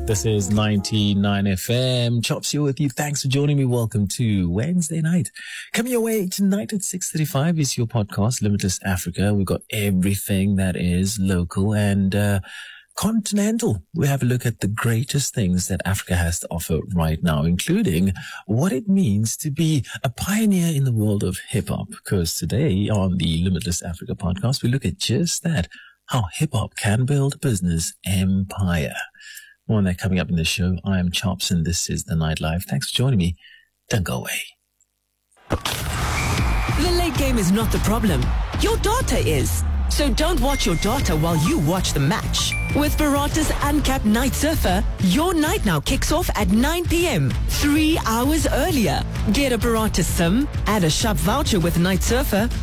This is 99 FM. Chops here with you. Thanks for joining me. Welcome to Wednesday night. Coming your way tonight at 6:35 is your podcast, Limitless Africa. We've got everything that is local and continental. We have a look at the greatest things that Africa has to offer right now, including what it means to be a pioneer in the world of hip-hop. Because today on the Limitless Africa podcast, we look at just that, how hip-hop can build a business empire. More on that coming up in the show. I am Chops and this is The Nightlife. Thanks for joining me. Don't go away. The late game is not the problem. Your daughter is. So don't watch your daughter while you watch the match. With Barotta's Uncapped Night Surfer, your night now kicks off at 9 p.m., 3 hours earlier. Get a Barotta SIM, add a shop voucher with Night Surfer,